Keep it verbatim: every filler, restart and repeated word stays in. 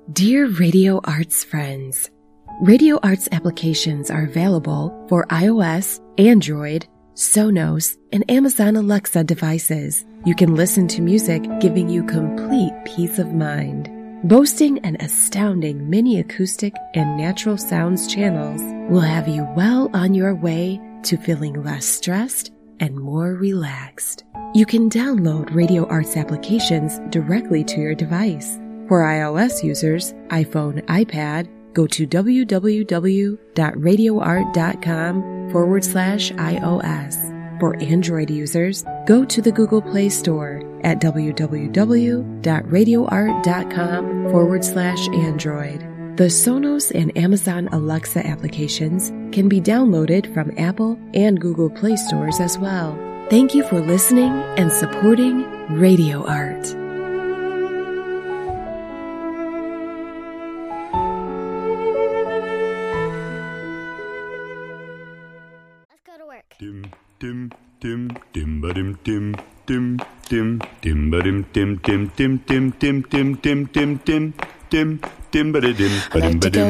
Dear Radio Arts friends, Radio Arts applications are available for iOS, Android, Sonos, and Amazon Alexa devices. You can listen to music giving you complete peace of mind. Boasting an astounding mini acoustic and natural sounds channels will have you well on your way to feeling less stressed and more relaxed. You can download Radio Arts applications directly to your device. For iOS users, iPhone, iPad, go to www.radioart.com forward slash iOS. For Android users, go to the Google Play Store at www.radioart.com forward slash Android. The Sonos and Amazon Alexa applications can be downloaded from Apple and Google Play Stores as well. Thank you for listening and supporting Radio Art. Dim dim dim dim ba dim dim dim dim dim ba dim dim dim dim dim dim dim dim dim dim dim dim ba dim ba dim ba dim